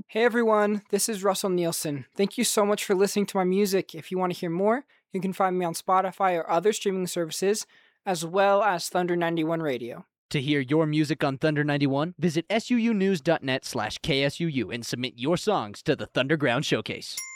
Hey everyone, this is Russell Nielsen. Thank you so much for listening to my music. If you want to hear more, you can find me on Spotify or other streaming services, as well as Thunder 91 Radio. To hear your music on Thunder 91, visit suunews.net/KSUU and submit your songs to the Thunderground Showcase.